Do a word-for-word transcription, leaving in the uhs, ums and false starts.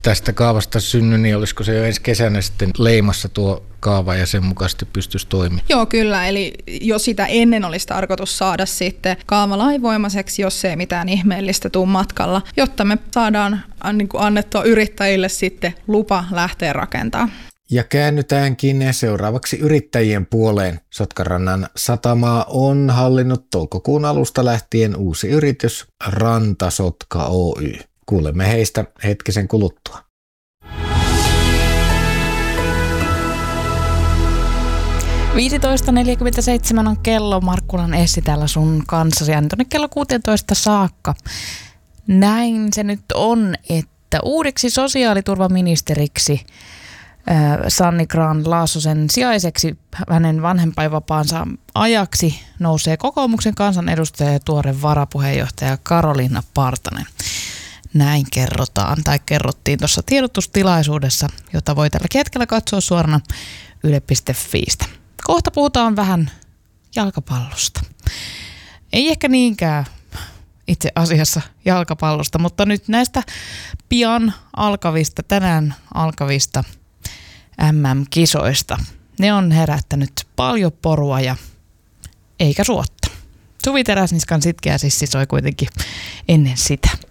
tästä kaavasta synny, niin olisiko se jo ensi kesänä sitten leimassa tuo kaava ja sen mukaisesti pystyisi toimimaan? Joo, kyllä. Eli jo sitä ennen olisi tarkoitus saada sitten kaava lainvoimaiseksi, jos ei mitään ihmeellistä tule matkalla, jotta me saadaan niin kuin annettua yrittäjille sitten lupa lähteä rakentamaan. Ja käännytäänkin seuraavaksi yrittäjien puoleen. Sotkarannan satamaa on hallinnut toukokuun alusta lähtien uusi yritys Rantasotka Oy. Kuulemme heistä hetkisen kuluttua. viisitoista neljäkymmentäseitsemän on kello. Markkulan Essi täällä sun kanssasi ja tuonne kello kuusitoista saakka. Näin se nyt on, että uudeksi sosiaaliturvaministeriksi äh, Sanni Grahn-Laasosen sijaiseksi hänen vanhempainvapaansa ajaksi nousee kokoomuksen kansanedustaja ja tuore varapuheenjohtaja Karoliina Partanen. Näin kerrotaan tai kerrottiin tuossa tiedotustilaisuudessa, jota voi tällä hetkellä katsoa suorana yle piste fiistä. Kohta puhutaan vähän jalkapallosta. Ei ehkä niinkään itse asiassa jalkapallosta, mutta nyt näistä pian alkavista, tänään alkavista äm äm-kisoista. Ne on herättänyt paljon porua ja eikä suotta. Suvi Teräsniskan Sitkeä sissi soi kuitenkin ennen sitä.